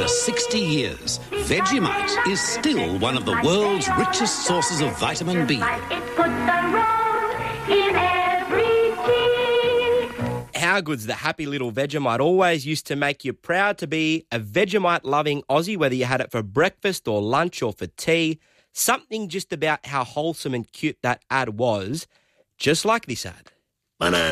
After 60 years, Vegemite is still one of the world's richest sources of vitamin B. It puts a roll in every tea. How good's the happy little Vegemite? Always used to make you proud to be a Vegemite-loving Aussie, whether you had it for breakfast or lunch or for tea. Something just about how wholesome and cute that ad was, just like this ad. Banana.